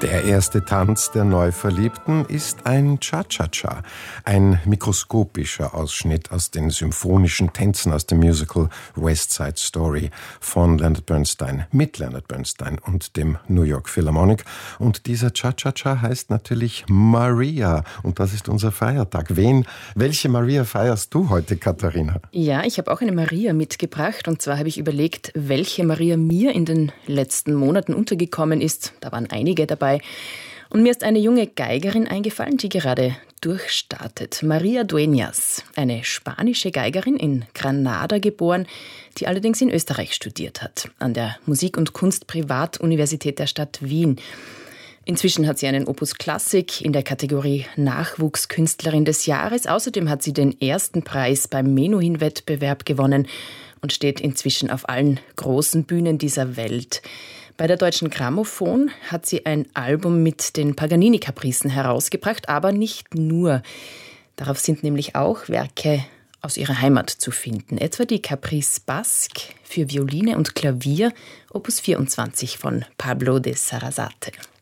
Der erste Tanz der Neuverliebten ist ein Cha-Cha-Cha, ein mikroskopischer Ausschnitt aus den symphonischen Tänzen aus dem Musical West Side Story von Leonard Bernstein, mit Leonard Bernstein und dem New York Philharmonic. Und dieser Cha-Cha-Cha heißt natürlich Maria und das ist unser Feiertag. Welche Maria feierst du heute, Katharina? Ja, ich habe auch eine Maria mitgebracht und zwar habe ich überlegt, welche Maria mir in den letzten Monaten untergekommen ist. Da waren einige dabei. Und mir ist eine junge Geigerin eingefallen, die gerade durchstartet. Maria Dueñas, eine spanische Geigerin, in Granada geboren, die allerdings in Österreich studiert hat, an der Musik- und Kunst-Privatuniversität der Stadt Wien. Inzwischen hat sie einen Opus Klassik in der Kategorie Nachwuchskünstlerin des Jahres. Außerdem hat sie den ersten Preis beim Menuhin-Wettbewerb gewonnen und steht inzwischen auf allen großen Bühnen dieser Welt. Bei der Deutschen Grammophon hat sie ein Album mit den Paganini-Kapricen herausgebracht, aber nicht nur. Darauf sind nämlich auch Werke aus ihrer Heimat zu finden, etwa die Caprice Basque für Violine und Klavier, Opus 24 von Pablo de Sarasate.